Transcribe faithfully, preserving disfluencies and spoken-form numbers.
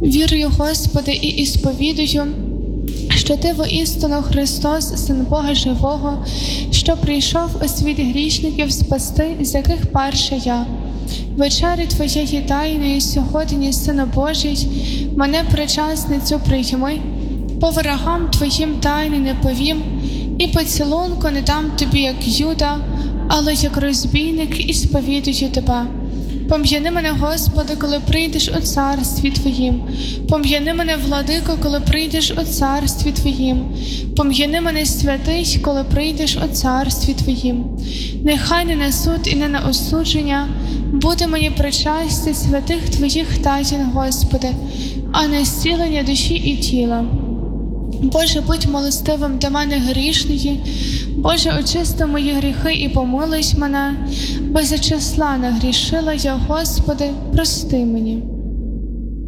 Вірую, Господи, і ісповідую, що Ти воістину Христос, Син Бога Живого, що прийшов у світ грішників спасти, з яких перша я. Вечері Твоєї тайної сьогодні, Сину Божий, мене причасницю прийми, по ворогам Твоїм тайни не повім, і поцілунку не дам Тобі, як Юда, але як розбійник ісповідую Тебе. Пом'яни мене, Господи, коли прийдеш у царстві Твоїм. Пом'яни мене, Владико, коли прийдеш у царстві Твоїм. Пом'яни мене, святий, коли прийдеш у царстві Твоїм. Нехай не на суд і не на осудження буде мені причастя святих Твоїх таїн, Господи, а не зцілення душі і тіла. Боже, будь милостивим до мене грішної, Боже, очисти мої гріхи і помилуй мене, бо за числа нагрішила я, Господи, прости мені.